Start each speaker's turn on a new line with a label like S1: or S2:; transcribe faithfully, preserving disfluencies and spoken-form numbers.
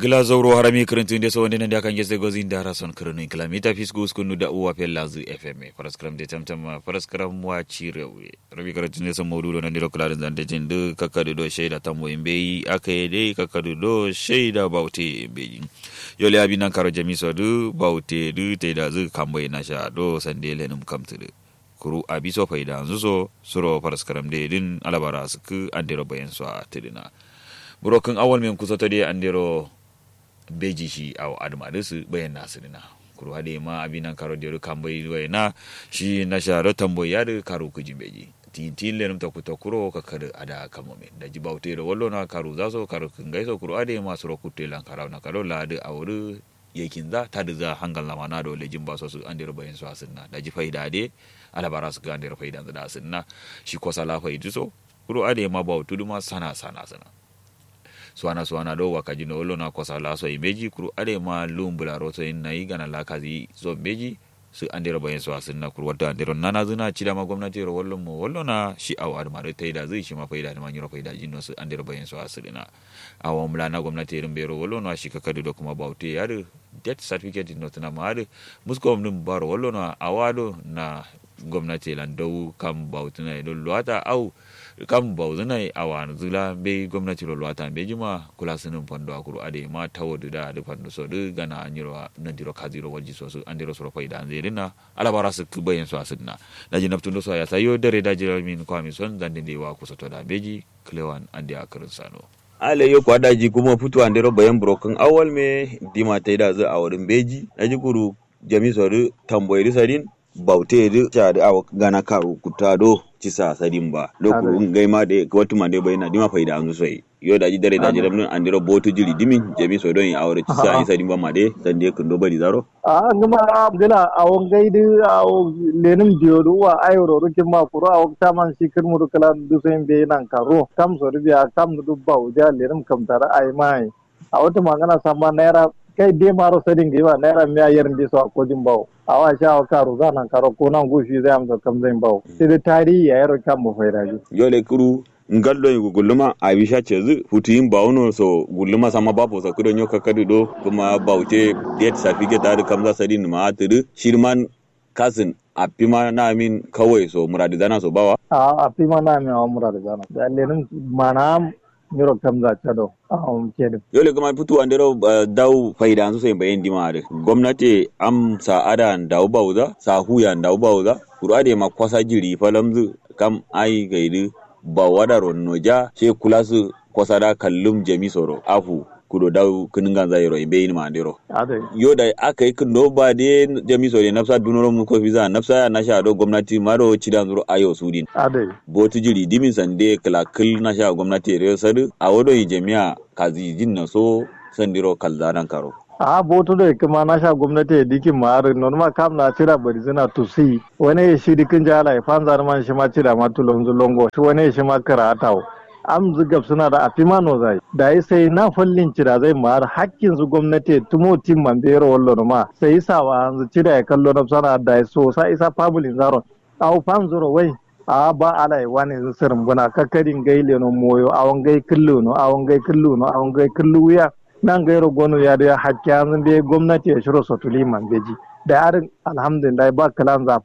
S1: Glazauro harami kuruntu inde so wonde nda kan gese gozi ndara son kurunu kilometer fisku skunu da uwa pelazu F M paraskram de tamtam paraskram wa chirewe rabi kuruntu inde so modulo nan diro kula zande jinde kakadu do sheda tambo imbe akaye de kakadu do sheda bauti imbe yole abinan karo jamiso du bauti du te da zu kambo ina sha do sandele num kamtude kuru abiso faida nzuso suro paraskram de din alabara suku andiro bayan so atidina burokin awal men kusoto de andiro beji shi aw adama su bayan nasu dina kuru hade ma abinan karo de kambai wayna shi na sharo tambo ya de karo kujin beji tintin lenum ta kuto kuro ka kada ada kamome da jibaute do wallo na karo zaso karo ngaiso kuru hade ma suro kutte lan karo na karo la de awru yakin za ta da za hangal na mana do lejin ba so su andiro bayan so asinna da ji faida de ala baras ga andiro faida da asinna shi ko sala faidu so kuru hade ma bautu duma sana sana sana suwana suwana do wakaji no lo na kosa la so imeji kuru ade ma lumbula roto in nayi gana la kazi so meji su andero bayen so asinna kuru wadda andero nana zuna cida ma gwamnati ro wallo mo wallo na shi aw adma re taida zai shi ma faida ma nyiro faida jinno su andero bayen so asirina aw mla na gwamnati rin bero wallo na shi kakadu do kuma baute yar death certificate no tana ma ade musko mnum baro wallo na awado na gwamnati lan do kam bautuna do luata au kam bauzuna awan zula be gwamnati ro luata be jima kula sunun fondo akuru ade ma tawodu da de fondo so de gana anyiro na diro kaziro waji so so andiro so faida anzerina ala barasu kubayen so asidna daji naptundo so ya sayo dare daji min ko mi son dande de wa kusoto da beji klewan ande akarin sano ale yo kwa daji kuma futu andiro bayan broken awal me dima taida za awurin beji daji kuru jami so de tamboyri sadin baute de cha da aw gana karu kutado cisa sadin ba lokun gaima de watu mande bayina dima faida an sosai yo daji dare daji ramnin andiro botu jiri dimin jami so don awre cisa an sadin ba made sande kundo bari zaro
S2: a ngama abdula awon gaidu aw lenum diodu wa ayro rukin ma kuro aw taman sikir muru kala dusen be nan karo kam so rubiya kam du bawja lenum kam tara ay mai awto magana sama naira kai de maro sadin giwa naira miya yarin bi so ko dimbaw awa sha wa karu zanan karo ko nan gushi zai amsa kam zai bawo sai da tarihi ya yaro kan mu faida ji
S1: yole kuru ngaldo yugo gulluma abisha cezu futuyin bawuno so gulluma sama bapo sa kudo nyoka kadu do kuma baute death certificate da kamza sadin ma atudu shirman kasin apima na min kawai so muradi dana so bawa
S2: a apima na min muradi dana da lenin mana miro kamza chado um kedu
S1: yole kuma fitu andero daw faida an so sai bayan dimare gwamnati am sa ada daw bauza sa huya daw bauza kurade ma kwasa jiri falamzu kam ai gaidu ba wadaro noja ce kulasu kwasa da kallum jami soro afu kudo daw kuninga zairo imbe yin mandero yo da aka yi kundo ba de jami soro nafsa dunoro mu ko visa nafsa na sha do gwamnati maro cidan zuro ayo sudin
S2: ade
S1: botu jiri dimin sande kala kil na sha gwamnati re sadu a wodo yi jami'a kazi jinna so sandiro kalzaran karo
S2: a botu da kuma na sha gwamnati dikin ma normal kam na tira bari zina to si wani shi dikin jala ya fanza man shi ma tira ma tulon zulongo shi wani shi ma karatawo am zugab suna da afimano zai da yi sai na fallin cira zai ma hakkin su gwamnati tumo tim man bero wallo ma sai sawa an cira ya kallo na sana da so sai isa public zaro au fan zuro wai a ba alai wani sirrin guna kakkarin gaile no moyo awon gai kullu no awon gai kullu no awon gai kullu ya nan gairo gonu ya da hakki an be gwamnati ya shiro sotuli man beji da yarin alhamdulillah ba kalan za